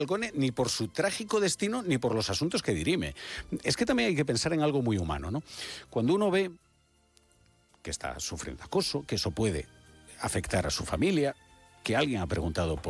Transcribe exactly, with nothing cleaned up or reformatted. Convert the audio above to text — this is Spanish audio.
Falcone ni por su trágico destino ni por los asuntos que dirime. Es que también hay que pensar en algo muy humano, ¿no? Cuando uno ve que está sufriendo acoso, que eso puede afectar a su familia, que alguien ha preguntado por